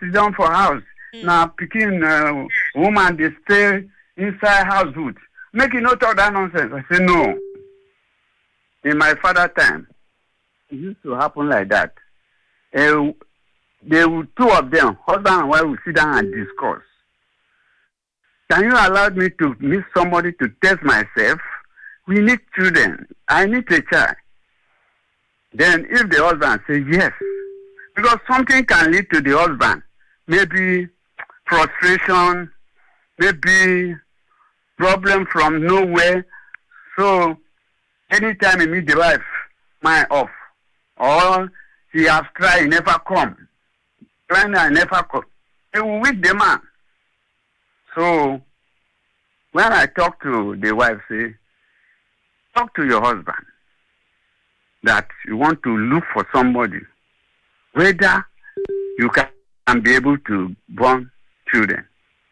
sit down for house. Now, picking woman, they stay inside house wood. Make you not talk that nonsense. I say, no. In my father time, it used to happen like that. Two of them, husband and wife, will sit down and discuss. Can you allow me to meet somebody to test myself? We need children. I need a child. Then if the husband says yes, because something can lead to the husband, maybe frustration, maybe problem from nowhere. So anytime he meet the wife, mind off. Or he has tried, he never come. Trying and never come. He will weak the man. So when I talk to the wife, say, talk to your husband that you want to look for somebody, whether you can be able to born children.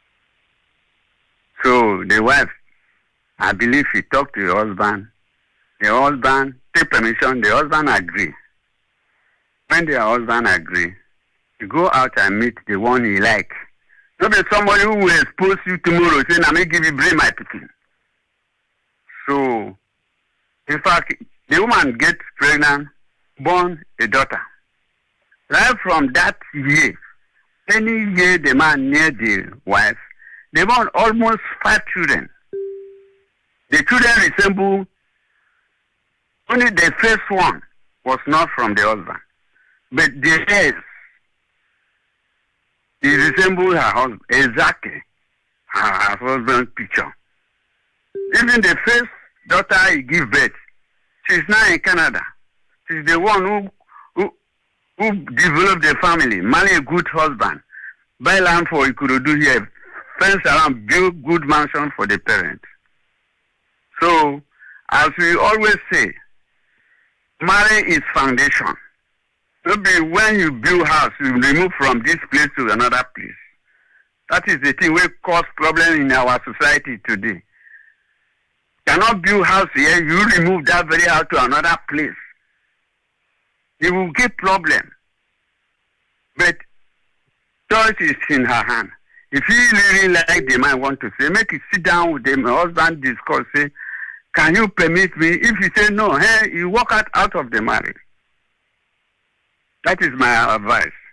So the wife, I believe he talked to the husband take permission, the husband agree. When the husband agree, you go out and meet the one he like. Not be somebody who will expose you tomorrow, saying, I may give you brain my picking. So, in fact, the woman gets pregnant, born a daughter. Right from that year, any year the man near the wife, they born almost 5 children. The children resemble, only the first one was not from the husband. But the rest, he resembled her husband, exactly her husband's picture. Even the first daughter he gave birth, she's now in Canada. She's the one who developed the family, marry a good husband, buy land for Ikorodu here, fence around, build good mansion for the parents. So, as we always say, marriage is foundation. Maybe when you build house, you remove from this place to another place. That is the thing which cause problem in our society today. Cannot build house here, you remove that very house to another place. You will get problem. But choice is in her hand. If you really like the man want to say, make it sit down with them, husband discuss, say, can you permit me? If you say no, hey, you walk out of the marriage. That is my advice.